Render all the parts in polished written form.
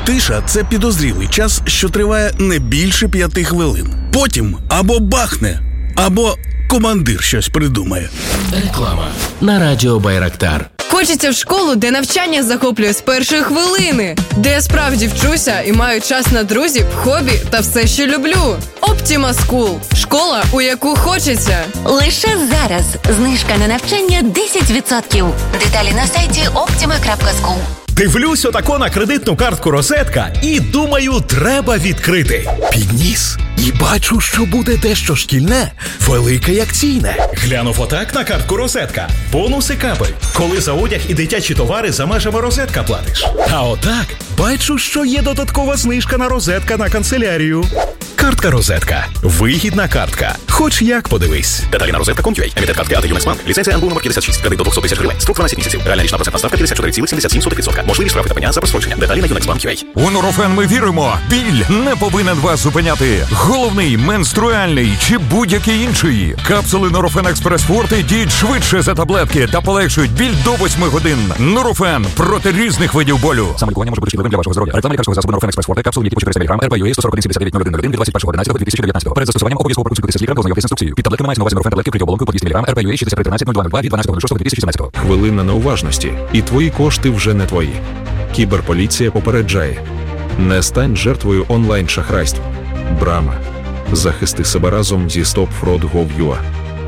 Тиша – це підозрілий час, що триває не більше 5 хвилин. Потім або бахне, або командир щось придумає. Реклама на радіо Байрактар. Хочеться в школу, де навчання захоплює з першої хвилини, де я справді вчуся і маю час на друзів, хобі та все, що люблю. Optima School – школа, у яку хочеться. Лише зараз знижка на навчання 10%. Деталі на сайті optima.school. Дивлюсь отако на кредитну картку «Розетка» і думаю, треба відкрити. Підніс і бачу, що буде дещо шкільне, велике як ційне. Глянув отак на картку «Розетка». Бонуси капель. Коли за одяг і дитячі товари за межами «Розетка» платиш. А отак бачу, що є додаткова знижка на «Розетка» на канцелярію. Картка «Розетка». Вигідна картка. Хоч як подивись. Деталі на розетка.com.ua. Емітет картки АТ Юнексбанк. Ліцензія НБУ номер 56. Кредит до 200 тисяч гривень. Строк 12 місяців. Реальна річна процентна ставка 54,77%. Можливі штрафи та пеня за прострочення. Деталі на Юнексбанк.ua. У Нурофен ми віримо. Біль не повинен вас зупиняти. Головний, менструальний чи будь-який інший. Капсули Нурофен Експрес Форте діють швидше за таблетки та полегшують біль до 8 годин. Нурофен проти різних видів болю. Саме лікування може бути шкідливим для вашого здоров'я. Реклама лікарського засобу Нурофен Експрес Форте. Капсули ліки по 400 мг. РП-ЮА 141-79-01 від 21.11.2019. Перед застосуванням обов'язково проконсультуйтеся з лікарем та ознайомтесь з інструкцією. Під таблетками мається на увазі Нурофен таблетки вкриті оболонкою по 200 мг. РП-ЮА 6313-0202 від 12.06.2017. Хвилина неуважності, і твої кошти вже не твої. Кіберполіція попереджає. Не стань жертвою онлайн-шахрайств. Брама. Захисти себе разом зі StopFraud.gov.ua.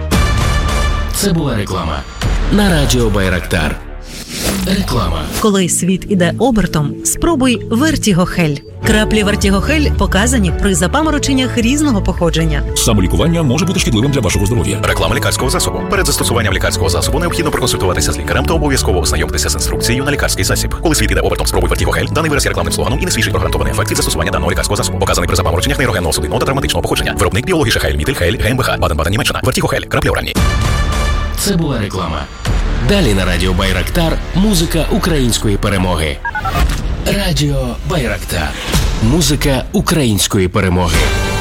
Це була реклама на радіо Байрактар. Реклама. Коли світ іде обертом, спробуй Вертігохель. Краплі Вертігохель показані при запамороченнях різного походження. Самолікування може бути шкідливим для вашого здоров'я. Реклама лікарського засобу. Перед застосуванням лікарського засобу необхідно проконсультуватися з лікарем та обов'язково ознайомитися з інструкцією на лікарський засіб. Коли світ іде обертом, спробуй Вертігохель. Даний вираз є рекламним слоганом і не свідчить про гарантований ефект від застосування даного лікарського засобу. Показаний при запамороченнях нейрогенного судинного та травматичного походження. Виробник біології Шахель Мітель Хель ГМБХ Баден-Баден, Німеччина. Вертігохель. Краплі оранні. Це була реклама. Далі на радіо Байрактар музика української перемоги. Радіо Байрактар. Музика української перемоги.